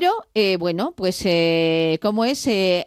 Pero, bueno, pues, ¿cómo es?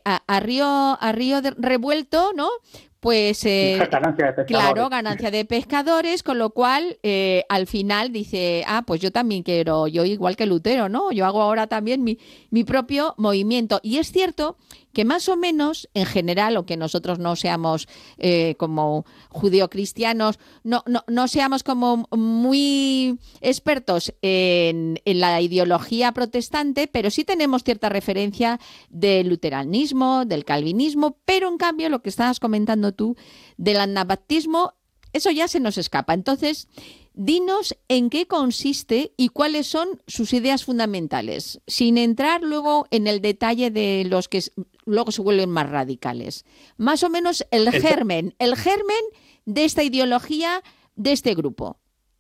A río revuelto, ¿no? Pues, Ganancia de claro, pescadores. ganancia de pescadores, con lo cual, al final dice, pues yo también quiero, yo igual que Lutero, ¿no? Yo hago ahora también mi propio movimiento. Y es cierto que más o menos, en general, aunque nosotros no seamos como judeocristianos, no seamos como muy expertos en la ideología protestante, pero sí tenemos cierta referencia del luteranismo, del calvinismo, pero en cambio lo que estabas comentando tú del anabaptismo, eso ya se nos escapa. Entonces, dinos en qué consiste y cuáles son sus ideas fundamentales, sin entrar luego en el detalle de los que luego se vuelven más radicales. Más o menos El, el germen de esta ideología, de este grupo.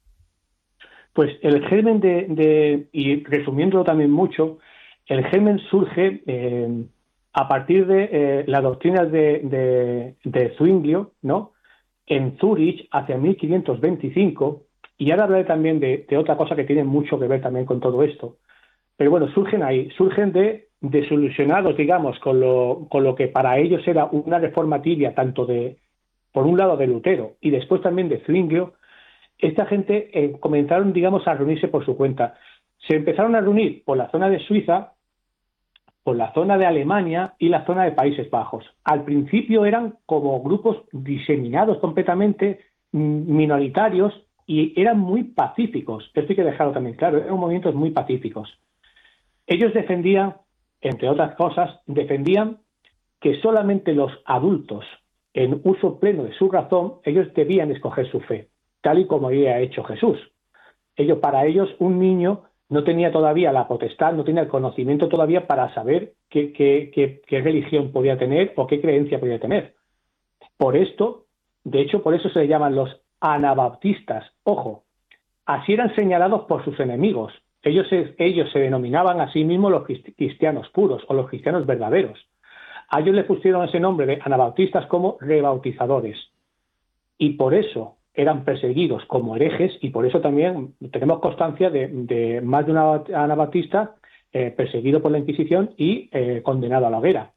Pues el germen y resumiéndolo también mucho, el germen surge a partir de las doctrinas de Zwinglio, ¿no? En Zúrich hacia 1525, y ahora hablaré también de otra cosa que tiene mucho que ver también con todo esto. Pero bueno, surgen ahí, surgen desilusionados, digamos, con lo que para ellos era una reforma tibia, tanto por un lado de Lutero y después también de Zwinglio. Esta gente comenzaron, digamos, a reunirse por su cuenta. Se empezaron a reunir por la zona de Suiza, por la zona de Alemania y la zona de Países Bajos. Al principio eran como grupos diseminados completamente, minoritarios, y eran muy pacíficos. Esto hay que dejarlo también claro, eran movimientos muy pacíficos. Ellos defendían, entre otras cosas, defendían que solamente los adultos, en uso pleno de su razón, ellos debían escoger su fe, tal y como había hecho Jesús. Para ellos, un niño no tenía todavía la potestad, no tenía el conocimiento todavía para saber qué religión podía tener o qué creencia podía tener. Por esto, de hecho, por eso se le llaman los anabaptistas. Ojo, así eran señalados por sus enemigos. Ellos se denominaban a sí mismos los cristianos puros o los cristianos verdaderos. A ellos les pusieron ese nombre de anabaptistas como rebautizadores. Y por eso eran perseguidos como herejes, y por eso también tenemos constancia de más de un anabaptista perseguido por la Inquisición y condenado a la hoguera.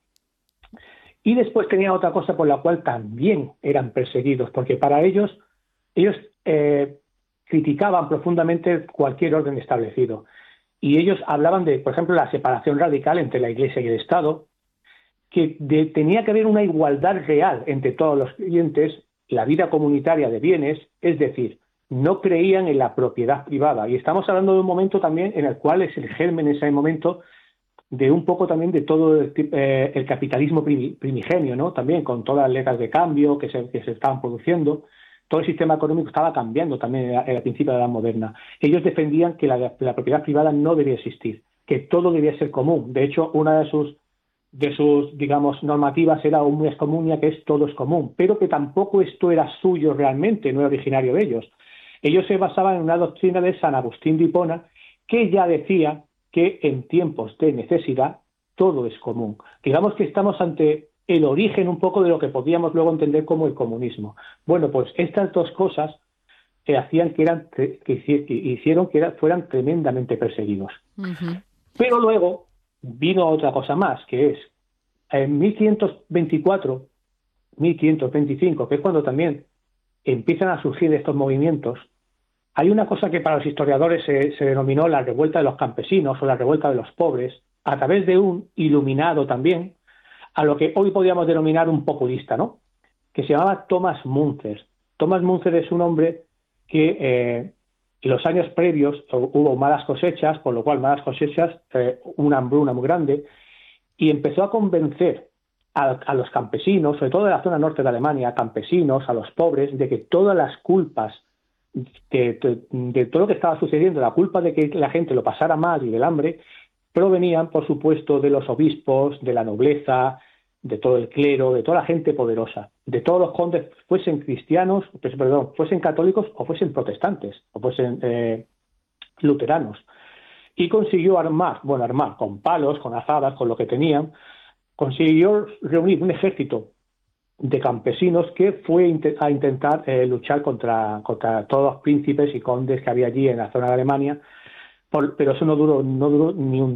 Y después tenía otra cosa por la cual también eran perseguidos, porque para ellos criticaban profundamente cualquier orden establecido. Y ellos hablaban de, por ejemplo, la separación radical entre la Iglesia y el Estado, que tenía que haber una igualdad real entre todos los creyentes, la vida comunitaria de bienes, es decir, no creían en la propiedad privada. Y estamos hablando de un momento también en el cual es el germen en ese momento de un poco también de todo el capitalismo primigenio, ¿no? También con todas las letras de cambio que se estaban produciendo. Todo el sistema económico estaba cambiando también al principio de la edad moderna. Ellos defendían que la propiedad privada no debía existir, que todo debía ser común. De hecho, una de sus, digamos, normativas era un res communia, que es todo es común, pero que tampoco esto era suyo realmente, no era originario de ellos. Ellos se basaban en una doctrina de San Agustín de Hipona, que ya decía que en tiempos de necesidad todo es común. Digamos que estamos ante el origen un poco de lo que podíamos luego entender como el comunismo. Bueno, pues estas dos cosas hacían que hicieron que fueran tremendamente perseguidos. Uh-huh. Pero luego vino otra cosa más, que es en 1524, 1525, que es cuando también empiezan a surgir estos movimientos. Hay una cosa que para los historiadores se denominó la revuelta de los campesinos o la revuelta de los pobres, a través de un iluminado también, a lo que hoy podríamos denominar un populista, ¿no? Que se llamaba Thomas Müntzer. Thomas Müntzer es un hombre que en los años previos hubo malas cosechas, por lo cual una hambruna muy grande, y empezó a convencer a los campesinos, sobre todo de la zona norte de Alemania, a campesinos, a los pobres, de que todas las culpas de todo lo que estaba sucediendo, la culpa de que la gente lo pasara mal y del hambre, provenían, por supuesto, de los obispos, de la nobleza, de todo el clero, de toda la gente poderosa, de todos los condes, fuesen cristianos, fuesen católicos o fuesen protestantes, o fuesen luteranos. Y consiguió armar con palos, con azadas, con lo que tenían, consiguió reunir un ejército de campesinos que fue a intentar luchar contra todos los príncipes y condes que había allí en la zona de Alemania, pero eso no duró ni un